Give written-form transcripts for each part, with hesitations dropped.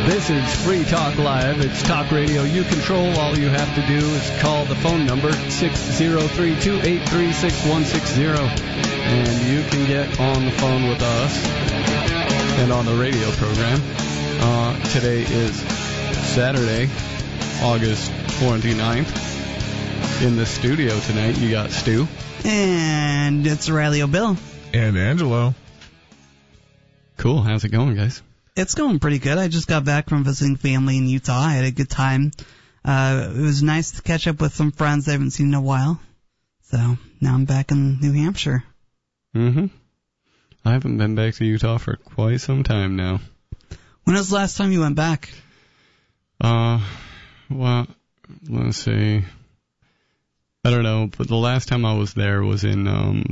This is Free Talk Live. It's talk radio you control. All you have to do is call the phone number 603-283-6160, and you can get on the phone with us and on the radio program. Today is Saturday, August 29th. In the studio tonight, you got Stu. And it's Riley O'Bill. And Angelo. Cool. How's it going, guys? It's going pretty good. I just got back from visiting family in Utah. I had a good time. It was nice to catch up with some friends I haven't seen in a while. So now I'm back in New Hampshire. Mm-hmm. I haven't been back to Utah for quite some time now. When was the last time you went back? Well, let's see. I don't know, but the last time I was there was in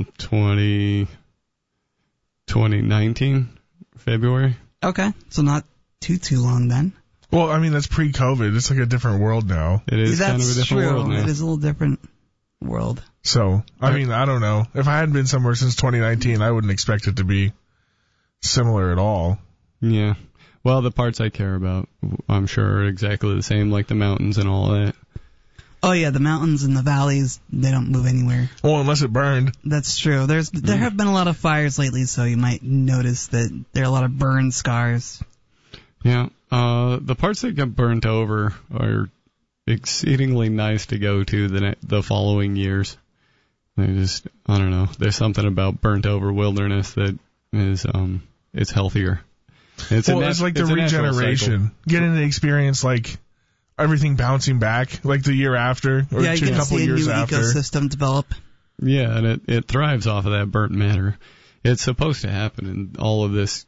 2019, February. Okay, so not too long then. Well, I mean, that's pre-COVID. It's like a different world now. It is kind of a different world now. It is a little different world. So, I mean, I don't know. If I hadn't been somewhere since 2019, I wouldn't expect it to be similar at all. Yeah. Well, the parts I care about, I'm sure, are exactly the same, like the mountains and all that. Oh, yeah, the mountains and the valleys, they don't move anywhere. Well, unless it burned. That's true. There have been a lot of fires lately, so you might notice that there are a lot of burn scars. Yeah. The parts that get burnt over are exceedingly nice to go to the following years. They just, I don't know, there's something about burnt over wilderness that is, it's healthier. It's like the regeneration. Getting to experience, like, everything bouncing back, like the year after, or a couple years after. Yeah, you can see a new ecosystem develop. Yeah, and it thrives off of that burnt matter. It's supposed to happen, and all of this,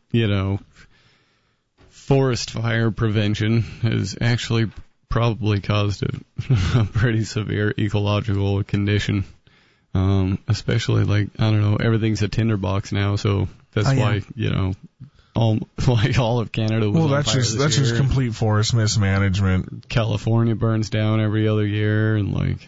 forest fire prevention has actually probably caused a pretty severe ecological condition. Especially, like, I don't know, everything's a tinderbox now, so that's why, all of Canada was on fire this year. That's just complete forest mismanagement. California burns down every other year, and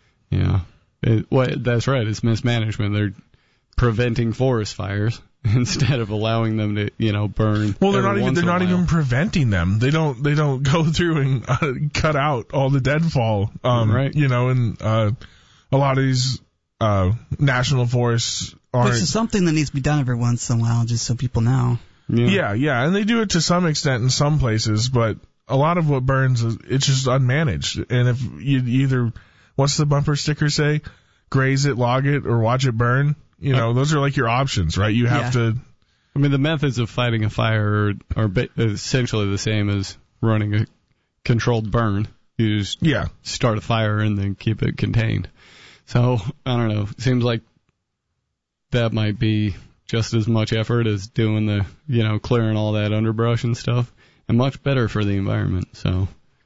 that's right. It's mismanagement. They're preventing forest fires instead of allowing them to, burn. Well, they're not even preventing them. They don't go through and cut out all the deadfall. Right. And a lot of these national forests aren't. This is something that needs to be done every once in a while, just so people know. Yeah, and they do it to some extent in some places, but a lot of what burns, it's just unmanaged. And if you either, what's the bumper sticker say? Graze it, log it, or watch it burn. Those are like your options, right? You have to. I mean, the methods of fighting a fire are essentially the same as running a controlled burn. You just start a fire and then keep it contained. So, I don't know. It seems like that might be just as much effort as doing the, clearing all that underbrush and stuff, and much better for the environment. So,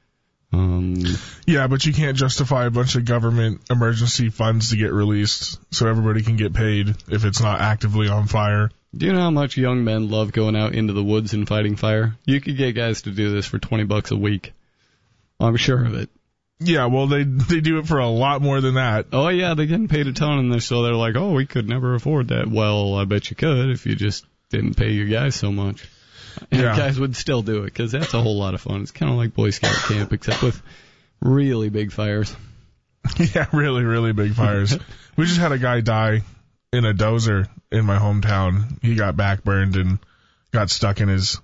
yeah, but you can't justify a bunch of government emergency funds to get released so everybody can get paid if it's not actively on fire. Do you know how much young men love going out into the woods and fighting fire? You could get guys to do this for $20 a week. I'm sure of it. Yeah, well, they do it for a lot more than that. Oh, yeah, they're getting paid a ton, and so they're like, oh, we could never afford that. Well, I bet you could if you just didn't pay your guys so much. And guys would still do it, because that's a whole lot of fun. It's kind of like Boy Scout camp, except with really big fires. Yeah, really, really big fires. We just had a guy die in a dozer in my hometown. He got backburned and got stuck in his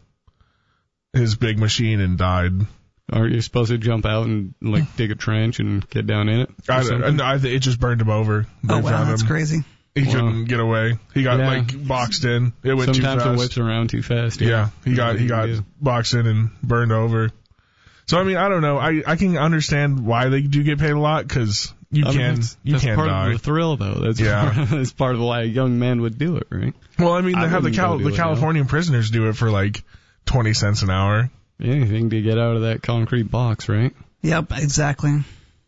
big machine and died. Are you supposed to jump out and, dig a trench and get down in it? It just burned him over. Oh, wow, that's crazy. He couldn't get away. He got, boxed in. It went too fast. Sometimes it whips around too fast. Yeah, he got boxed in and burned over. So, I mean, I don't know. I can understand why they do get paid a lot, because you can't die. That's part of the thrill, though. That's part of why a young man would do it, right? Well, I mean, they have the Californian prisoners do it for, 20 cents an hour. Anything to get out of that concrete box, right? Yep, exactly.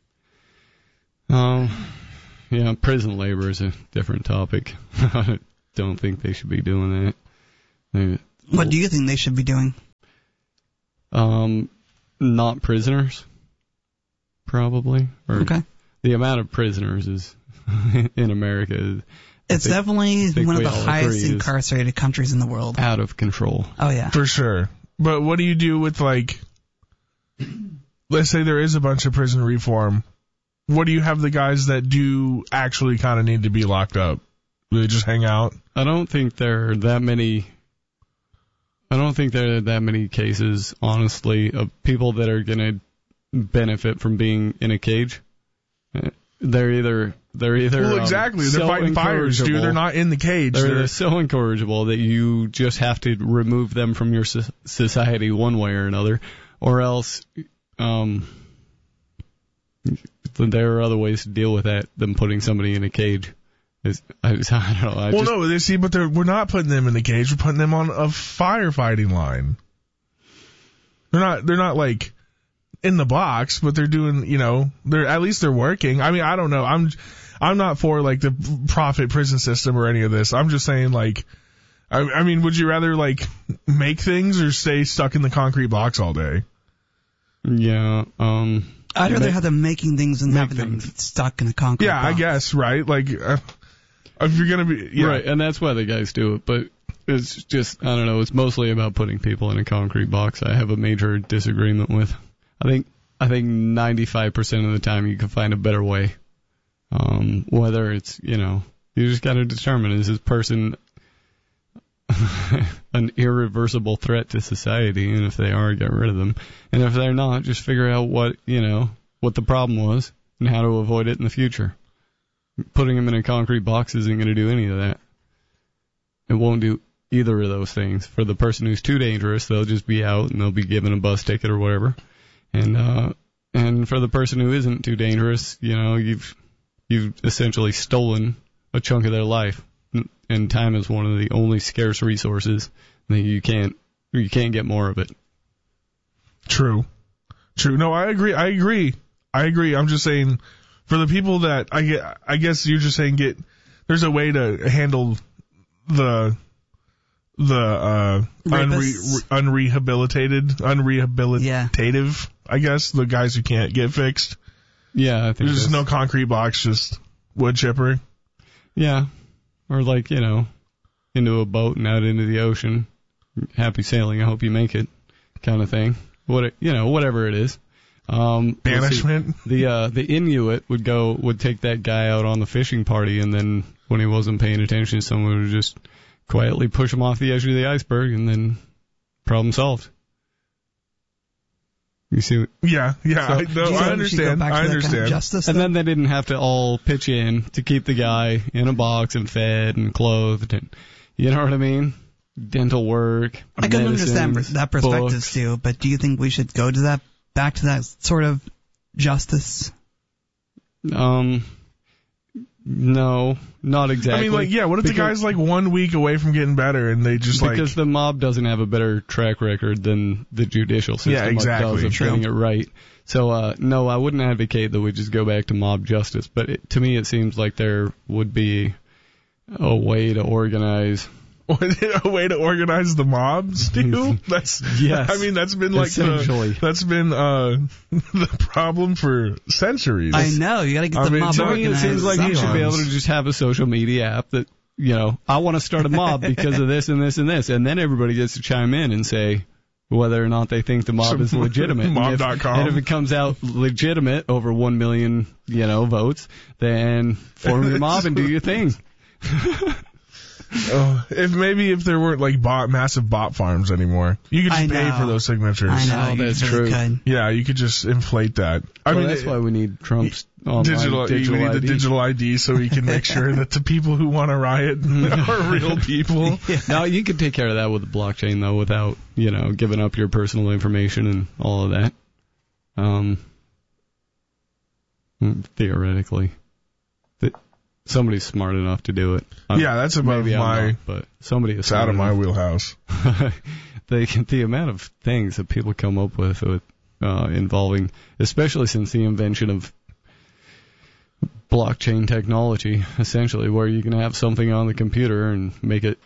Yeah, prison labor is a different topic. I don't think they should be doing that. What do you think they should be doing? Not prisoners, probably. Okay. The amount of prisoners is in America. It's definitely one of the highest incarcerated countries in the world. Out of control. Oh, yeah. For sure. But what do you do with, like, let's say there is a bunch of prison reform. What do you have the guys that do actually kind of need to be locked up? Do they just hang out? I don't think there are that many cases, honestly, of people that are going to benefit from being in a cage. They're either well, exactly. They're fighting fires, dude. They're not in the cage. They're so incorrigible that you just have to remove them from your society one way or another, or else there are other ways to deal with that than putting somebody in a cage. I don't know. But we're not putting them in the cage. We're putting them on a firefighting line. They're not like in the box, but they're doing, at least they're working. I mean, I don't know. I'm not for like the profit prison system or any of this. I'm just saying, like, I mean, would you rather like make things or stay stuck in the concrete box all day? Yeah. I'd rather have them making things than having them stuck in a concrete box. I guess, right? Like, if you're gonna be right, and that's why the guys do it. But it's just, I don't know. It's mostly about putting people in a concrete box. I have a major disagreement with. I think 95% of the time you can find a better way. Whether it's, you just got to determine, is this person an irreversible threat to society? And if they are, get rid of them. And if they're not, just figure out what the problem was and how to avoid it in the future. Putting them in a concrete box isn't going to do any of that. It won't do either of those things. For the person who's too dangerous, they'll just be out and they'll be given a bus ticket or whatever. And for the person who isn't too dangerous, you've essentially stolen a chunk of their life. And time is one of the only scarce resources that you can't get more of it. True. No, I agree. I'm just saying, for the people that I guess you're just saying there's a way to handle the unrehabilitative, I guess, the guys who can't get fixed. Yeah, I think there's no concrete box, just wood chipper. Yeah, or like, into a boat and out into the ocean. Happy sailing, I hope you make it, kind of thing. Whatever it is. Banishment. The Inuit would take that guy out on the fishing party, and then when he wasn't paying attention, someone would just quietly push him off the edge of the iceberg, and then problem solved. You see? Yeah. I understand. Kind of justice, and then they didn't have to all pitch in to keep the guy in a box and fed and clothed, and you know what I mean? Dental work. I can understand that perspective books. too, but do you think we should go to back to that sort of justice? No, not exactly. I mean, what if the guy's like 1 week away from getting better and they just because the mob doesn't have a better track record than the judicial system does of getting it right. So, no, I wouldn't advocate that we just go back to mob justice, but to me it seems like there would be a way to organize... A way to organize the mobs, Stu? Yes. I mean, that's been like the problem for centuries. I know. You got to get the mob organized. It seems like you should be able to just have a social media app that, I want to start a mob because of this and this and this, and then everybody gets to chime in and say whether or not they think the mob is legitimate. Mob.com. And if it comes out legitimate over 1 million, votes, then form your mob and do your thing. If there weren't like massive bot farms anymore, you could just pay for those signatures. I know, that's true. Yeah, you could just inflate that. I mean, that's why we need Trump's digital ID. We need the digital ID so we can make sure that the people who want to riot are real people. Yeah. Now you could take care of that with the blockchain though, without giving up your personal information and all of that. Theoretically. Somebody's smart enough to do it. That's above but somebody is out of my wheelhouse. The amount of things that people come up with involving, especially since the invention of blockchain technology, essentially, where you can have something on the computer and make it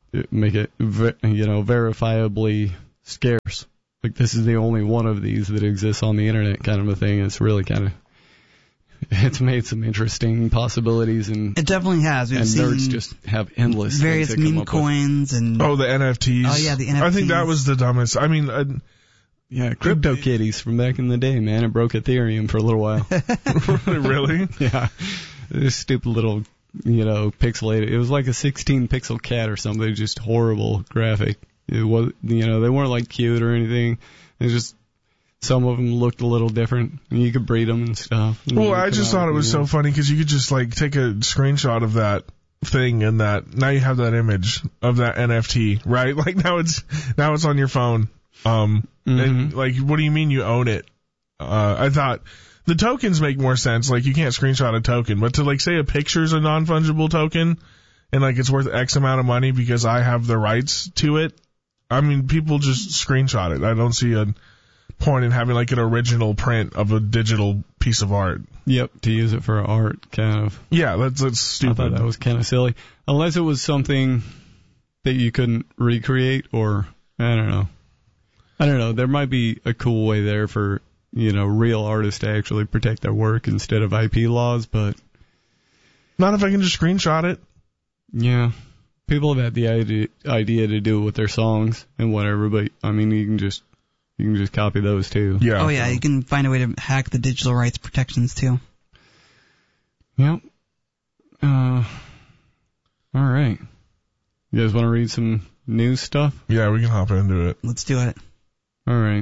verifiably scarce. Like this is the only one of these that exists on the internet, kind of a thing. It's really kind of it's made some interesting possibilities, and it definitely has. We've seen nerds just have endless various meme coins and the NFTs. Oh yeah, the NFTs. I think that was the dumbest. I mean, yeah, CryptoKitties from back in the day, man. It broke Ethereum for a little while. Really? Yeah, this stupid little, pixelated. It was like a 16-pixel cat or something, just horrible graphic. It was, they weren't like cute or anything. It's just. Some of them looked a little different, and you could breed them and stuff. Well, I just thought it was so funny because you could just like take a screenshot of that thing and now you have that image of that NFT, right? Like now it's on your phone. And like, what do you mean you own it? I thought the tokens make more sense. Like you can't screenshot a token, but to like say a picture's a non-fungible token and like it's worth X amount of money because I have the rights to it. I mean, people just screenshot it. I don't see a point in having like an original print of a digital piece of art. Yep, to use it for art, kind of. Yeah, that's stupid. I thought that was kind of silly. Unless it was something that you couldn't recreate, or I don't know. There might be a cool way there for, real artists to actually protect their work instead of IP laws, but not if I can just screenshot it. Yeah. People have had the idea to do it with their songs and whatever, but I mean, you can just copy those too. Yeah. Oh yeah, you can find a way to hack the digital rights protections too. Yep. All right. You guys want to read some news stuff? Yeah, we can hop into it. Let's do it. All right.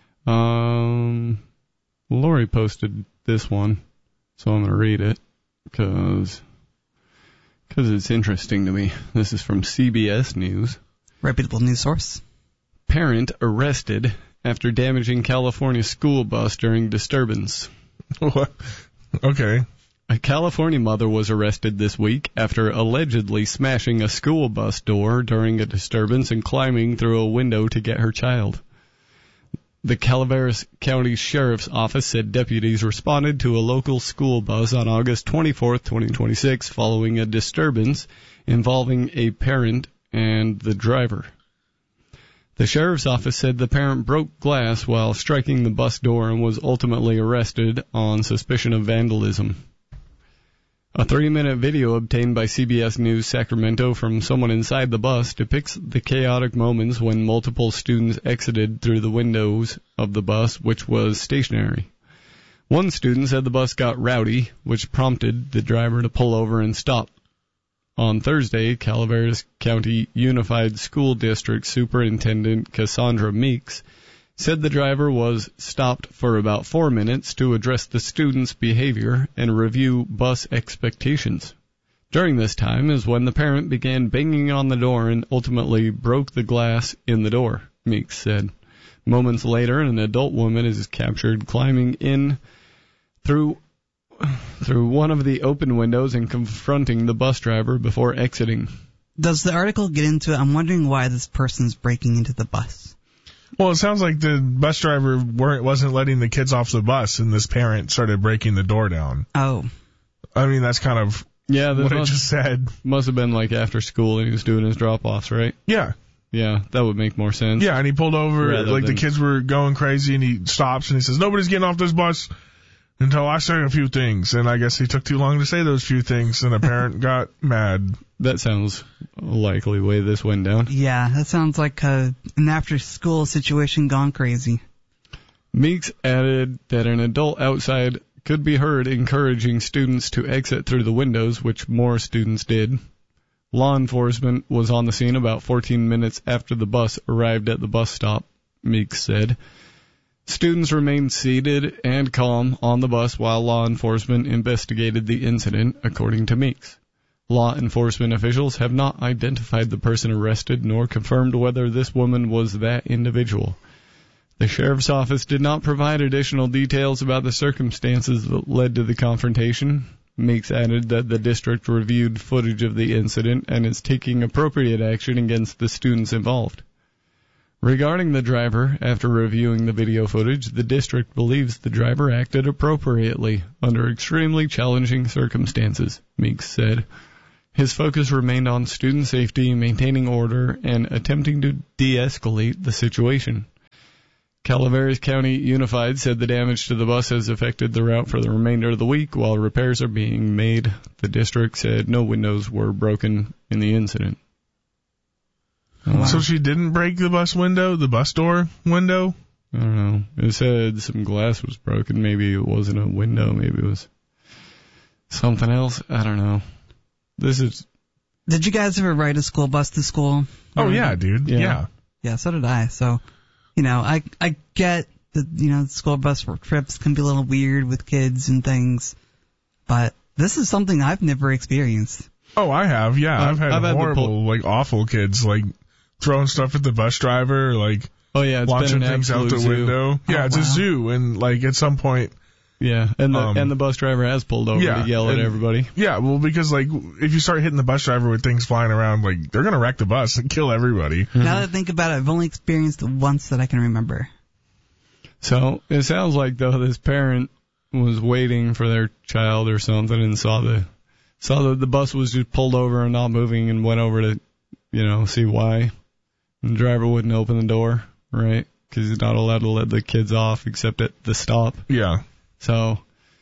Lori posted this one, so I'm going to read it because it's interesting to me. This is from CBS News. Reputable news source. Parent arrested after damaging California school bus during disturbance. What? Okay. A California mother was arrested this week after allegedly smashing a school bus door during a disturbance and climbing through a window to get her child. The Calaveras County Sheriff's Office said deputies responded to a local school bus on August 24, 2026, following a disturbance involving a parent and the driver. The sheriff's office said the parent broke glass while striking the bus door and was ultimately arrested on suspicion of vandalism. A 3-minute video obtained by CBS News Sacramento from someone inside the bus depicts the chaotic moments when multiple students exited through the windows of the bus, which was stationary. One student said the bus got rowdy, which prompted the driver to pull over and stop. On Thursday, Calaveras County Unified School District Superintendent Cassandra Meeks said the driver was stopped for about 4 minutes to address the student's behavior and review bus expectations. During this time is when the parent began banging on the door and ultimately broke the glass in the door, Meeks said. Moments later, an adult woman is captured climbing in through one of the open windows and confronting the bus driver before exiting. Does the article get into it? I'm wondering why this person's breaking into the bus. Well, it sounds like the bus driver wasn't letting the kids off the bus, and this parent started breaking the door down. Oh. I mean, that's kind of what it just said. Must have been like after school and he was doing his drop-offs, right? Yeah. Yeah, that would make more sense. Yeah, and he pulled over, the kids were going crazy, and he stops and he says, "Nobody's getting off this bus until I say a few things." And I guess he took too long to say those few things, and a parent got mad. That sounds a likely way this went down. Yeah, that sounds like an after-school situation gone crazy. Meeks added that an adult outside could be heard encouraging students to exit through the windows, which more students did. Law enforcement was on the scene about 14 minutes after the bus arrived at the bus stop, Meeks said. Students remained seated and calm on the bus while law enforcement investigated the incident, according to Meeks. Law enforcement officials have not identified the person arrested nor confirmed whether this woman was that individual. The sheriff's office did not provide additional details about the circumstances that led to the confrontation. Meeks added that the district reviewed footage of the incident and is taking appropriate action against the students involved. Regarding the driver, after reviewing the video footage, the district believes the driver acted appropriately under extremely challenging circumstances, Meeks said. His focus remained on student safety, maintaining order, and attempting to de-escalate the situation. Calaveras County Unified said the damage to the bus has affected the route for the remainder of the week while repairs are being made. The district said no windows were broken in the incident. Wow. So she didn't break the bus door window? I don't know. It said some glass was broken. Maybe it wasn't a window. Maybe it was something else. I don't know. Did you guys ever ride a school bus to school? Oh, yeah, dude. Yeah. Yeah, so did I. So, I get that, school bus trips can be a little weird with kids and things, but this is something I've never experienced. Oh, I have, yeah. I've had horrible, awful kids, throwing stuff at the bus driver, launching things out the window. Yeah, it's a zoo, and, at some point... Yeah, and the bus driver has pulled over to yell at everybody. Yeah, well, because, if you start hitting the bus driver with things flying around, they're going to wreck the bus and kill everybody. Now that I think about it, I've only experienced it once that I can remember. So, it sounds like, though, this parent was waiting for their child or something and saw that the bus was just pulled over and not moving and went over to, see why. And the driver wouldn't open the door, right? Because he's not allowed to let the kids off except at the stop. Yeah. So,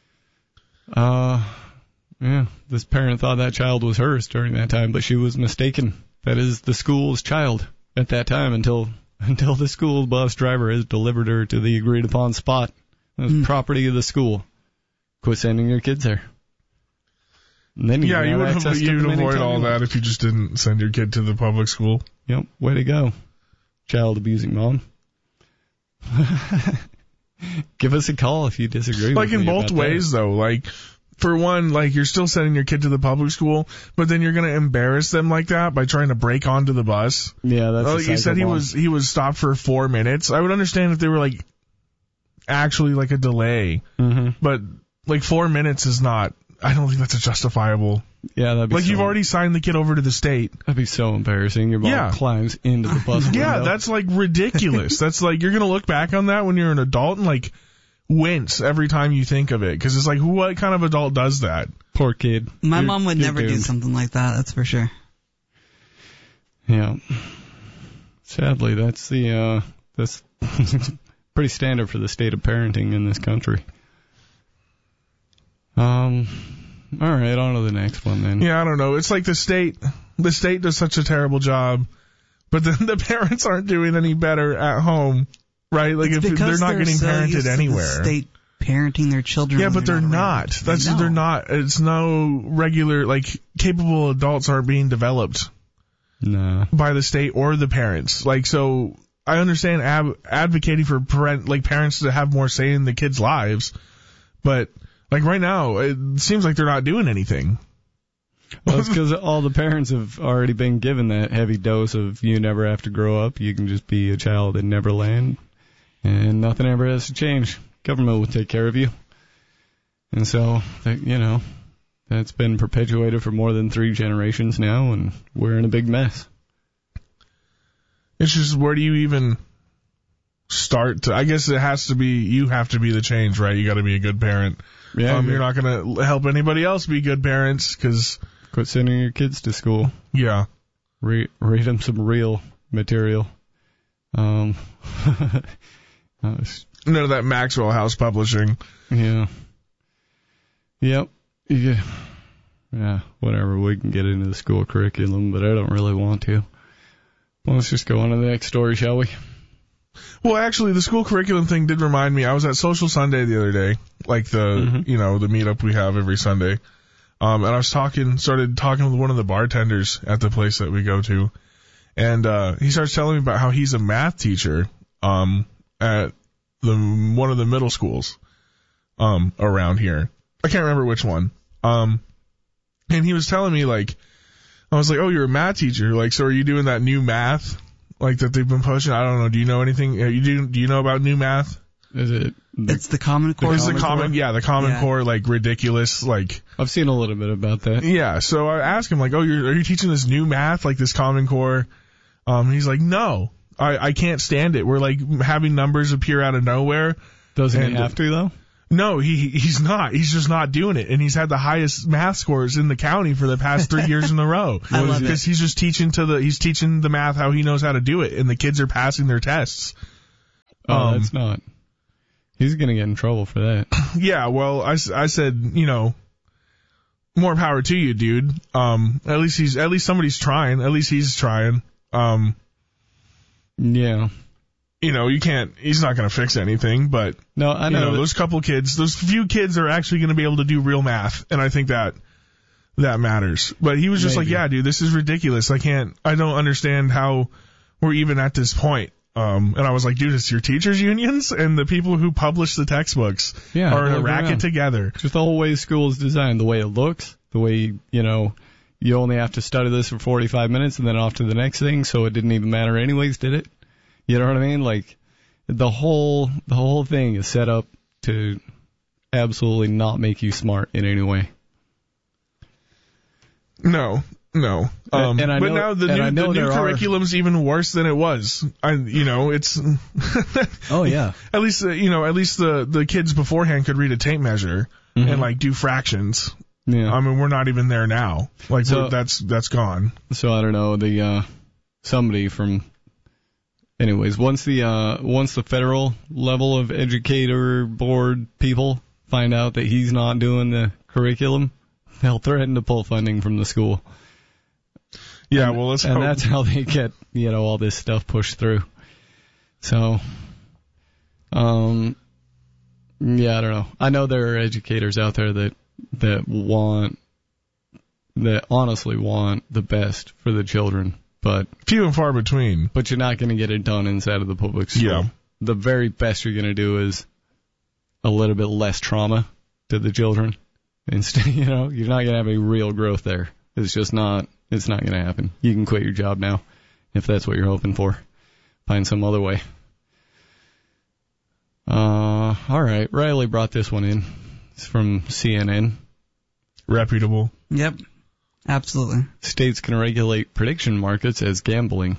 this parent thought that child was hers during that time, but she was mistaken. That is the school's child at that time until the school bus driver has delivered her to the agreed upon spot. That's property of the school. Quit sending your kids there. And then you would avoid all that if you just didn't send your kid to the public school. Yep, way to go, child abusing mom. Give us a call if you disagree with me. In both ways, though. For one, you're still sending your kid to the public school, but then you're going to embarrass them like that by trying to break onto the bus. Yeah, that's you said he was stopped for 4 minutes. I would understand if they were, actually, a delay. Mm-hmm. But, 4 minutes is not... I don't think that's a justifiable... Yeah, that'd be you've already signed the kid over to the state. That'd be so embarrassing. Your mom climbs into the bus window. Yeah, that's ridiculous. That's you're going to look back on that when you're an adult and wince every time you think of it. Because it's what kind of adult does that? Poor kid. My mom would never do something like that, that's for sure. Yeah. Sadly, that's pretty standard for the state of parenting in this country. All right, on to the next one then. Yeah, I don't know. It's the state does such a terrible job, but then the parents aren't doing any better at home, right? If they're not getting parented anywhere. The state parenting their children. Yeah, but they're not. They're not. It's no regular, capable adults aren't being developed. No. By the state or the parents. So I understand advocating for parents to have more say in the kids' lives, but right now, it seems like they're not doing anything. Well, it's because all the parents have already been given that heavy dose of you never have to grow up, you can just be a child in Neverland, and nothing ever has to change. Government will take care of you. And so, that's been perpetuated for more than 3 generations now, and we're in a big mess. It's just, where do you even start to... I guess you have to be the change, right? You got to be a good parent. Yeah, you're not going to help anybody else be good parents because... Quit sending your kids to school. Yeah. Read them some real material. None of that Maxwell House publishing. Yeah. Yep. Yeah. Yeah, whatever. We can get into the school curriculum, but I don't really want to. Well, let's just go on to the next story, shall we? Well, actually, the school curriculum thing did remind me. I was at Social Sunday the other day, the meetup we have every Sunday. And I started talking with one of the bartenders at the place that we go to. And he starts telling me about how he's a math teacher at one of the middle schools around here. I can't remember which one. And he was telling me, I was like, oh, you're a math teacher. So are you doing that new math? That they've been pushing? I don't know. Do you know anything? Do you know about new math? Is it? It's the Common Core. It's the Common Core, ridiculous, I've seen a little bit about that. Yeah, so I asked him, oh, are you teaching this new math, this Common Core? He's like, no, I can't stand it. We're, having numbers appear out of nowhere. Doesn't he have to, though? No, he's not. He's just not doing it. And he's had the highest math scores in the county for the past 3 years in a row. I love it. Because he's just teaching the math how he knows how to do it, and the kids are passing their tests. Oh, that's not. He's going to get in trouble for that. Yeah, well, I said, you know, more power to you, dude. At least somebody's trying. At least he's trying. Yeah. You know, he's not going to fix anything, but no, I know, those few kids are actually going to be able to do real math, and I think that matters. But he was just like, yeah, dude, this is ridiculous. I don't understand how we're even at this point. And I was like, dude, it's your teachers' unions and the people who publish the textbooks are in a racket together. Just the whole way school is designed, the way it looks, the way, you only have to study this for 45 minutes and then off to the next thing, so it didn't even matter anyways, did it? You know what I mean? Like, the whole thing is set up to absolutely not make you smart in any way. No. But now the new curriculum's even worse than it was. It's. Oh yeah. At least the kids beforehand could read a tape measure and like do fractions. Yeah. I mean, we're not even there now. Like, that's gone. So I don't know. Somebody from. Anyways, once the federal level of educator board people find out that he's not doing the curriculum, they'll threaten to pull funding from the school. Yeah, well, let's hope. And that's how they get, all this stuff pushed through. So, yeah, I don't know. I know there are educators out there that honestly want the best for the children, but few and far between. But you're not going to get it done inside of the public school. Yeah. The very best you're going to do is a little bit less trauma to the children. Instead, you're not going to have any real growth there. It's just not. It's not going to happen. You can quit your job now if that's what you're hoping for. Find some other way. All right. Riley brought this one in. It's from CNN. Reputable. Yep. Absolutely. States can regulate prediction markets as gambling.